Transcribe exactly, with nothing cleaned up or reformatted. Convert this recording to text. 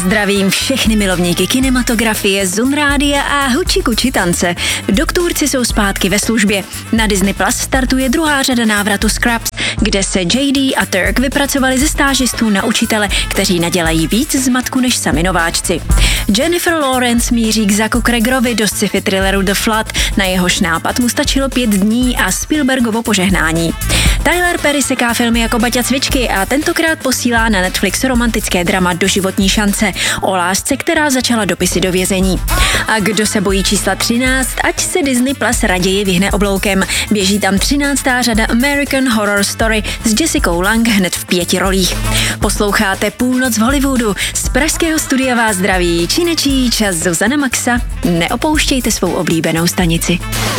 Zdravím všechny milovníky kinematografie, Zun rádia a huči kuči tance. Doktorci jsou zpátky ve službě. Na Disney Plus startuje druhá řada návratu Scrubs, kde se J D a Turk vypracovali ze stážistů na učitele, kteří nadělají víc zmatku než sami nováčci. Jennifer Lawrence míří k Zacku Creggerovi do sci-fi thrilleru The Flood, na jehož nápad mu stačilo pět dní a Spielbergovo požehnání. Tyler Perry seká filmy jako Baťa cvičky a tentokrát posílá na Netflix romantické drama Doživotní šance o lásce, která začala dopisy do vězení. A kdo se bojí čísla třináct, ať se Disney Plus raději vyhne obloukem. Běží tam třináctá řada American Horror Story s Jessicou Lang hned v pěti rolích. Posloucháte Půlnoc v Hollywoodu. Z pražského studia vás zdraví činečí čas Zuzana Maxa. Neopouštějte svou oblíbenou stanici.